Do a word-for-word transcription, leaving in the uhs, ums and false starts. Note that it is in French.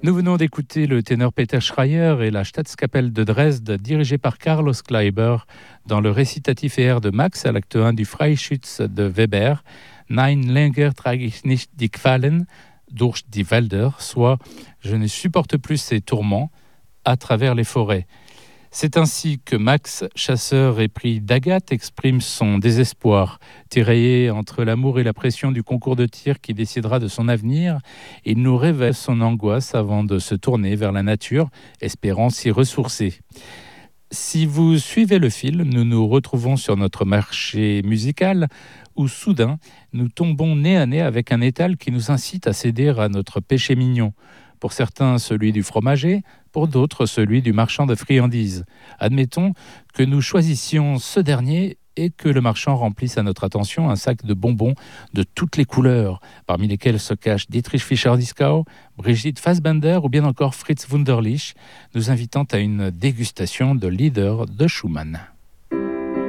Nous venons d'écouter le ténor Peter Schreier et la Staatskapelle de Dresde, dirigée par Carlos Kleiber, dans le récitatif et air de Max à l'acte un du Freischütz de Weber, Nein länger trage ich nicht die Qualen durch die Wälder, soit Je ne supporte plus ces tourments à travers les forêts. C'est ainsi que Max, chasseur épris d'Agathe, exprime son désespoir. Tiraillé entre l'amour et la pression du concours de tir qui décidera de son avenir, il nous révèle son angoisse avant de se tourner vers la nature, espérant s'y ressourcer. Si vous suivez le fil, nous nous retrouvons sur notre marché musical où soudain nous tombons nez à nez avec un étal qui nous incite à céder à notre péché mignon. Pour certains, celui du fromager, pour d'autres, celui du marchand de friandises. Admettons que nous choisissions ce dernier et que le marchand remplisse à notre attention un sac de bonbons de toutes les couleurs, parmi lesquels se cachent Dietrich Fischer-Dieskau, Brigitte Fassbender ou bien encore Fritz Wunderlich, nous invitant à une dégustation de Lieder de Schumann.